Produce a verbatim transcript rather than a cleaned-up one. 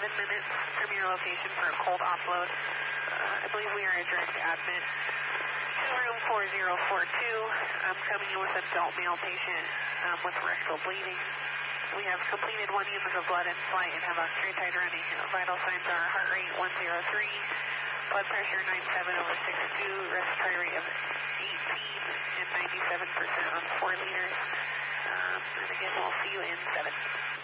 seven minutes from your location for a cold offload. Uh, I believe we are a direct admit to room four zero four two. I'm coming in with an adult male patient um, with rectal bleeding. We have completed one unit of blood in flight and have octreotide running. Vital signs are heart rate one oh three, blood pressure ninety-seven over sixty-two, respiratory rate of eighteen, and ninety-seven percent on four liters. Um, and again, we'll see you in seven.